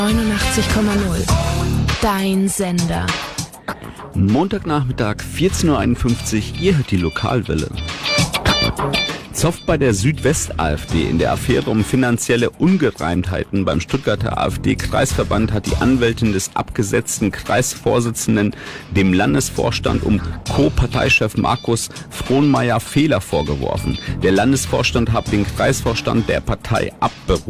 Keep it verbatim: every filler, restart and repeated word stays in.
neunundachtzig Komma null. Dein Sender. Montagnachmittag, vierzehn Uhr einundfünfzig, ihr hört die Lokalwelle. Zoff bei der Südwest-AfD. In der Affäre um finanzielle Ungereimtheiten beim Stuttgarter AfD-Kreisverband hat die Anwältin des abgesetzten Kreisvorsitzenden dem Landesvorstand um Co-Parteichef Markus Frohnmeier Fehler vorgeworfen. Der Landesvorstand habe den Kreisvorstand der Partei abberufen.